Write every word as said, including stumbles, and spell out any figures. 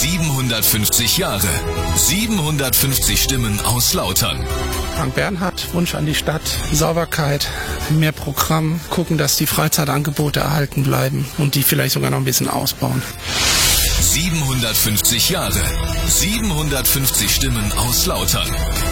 siebenhundertfünfzig Jahre, siebenhundertfünfzig Stimmen aus Lautern. Frank Bernhard, Wunsch an die Stadt, Sauberkeit, mehr Programm, gucken, dass die Freizeitangebote erhalten bleiben und die vielleicht sogar noch ein bisschen ausbauen. siebenhundertfünfzig Jahre, siebenhundertfünfzig Stimmen aus Lautern.